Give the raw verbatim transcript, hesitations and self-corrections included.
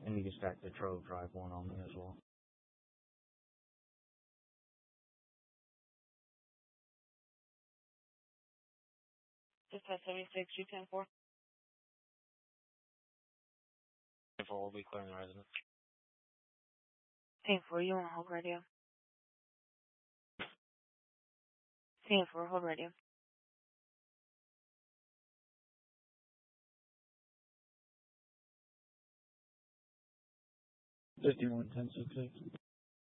And you can stack the Trove Drive one on there as well. Just at seventy-six, you ten four. ten four will be clearing residence. ten four, you on hold radio. ten four, hold radio. fifty-one ten sixty-six.